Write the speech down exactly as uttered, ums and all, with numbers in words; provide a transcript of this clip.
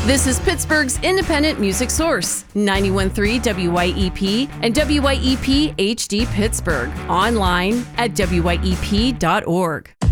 This is Pittsburgh's independent music source, ninety-one point three W Y E P and W Y E P H D Pittsburgh. Online at W Y E P dot org.